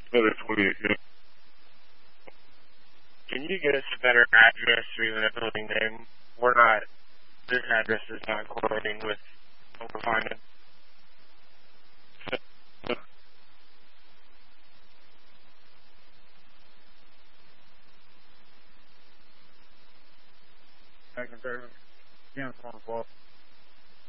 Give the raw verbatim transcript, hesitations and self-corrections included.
Another twenty-eight, yeah. Can you get us a better address or even a building name? We're not, this address is not correlating with what we're finding. I can verify. Yeah, it's on the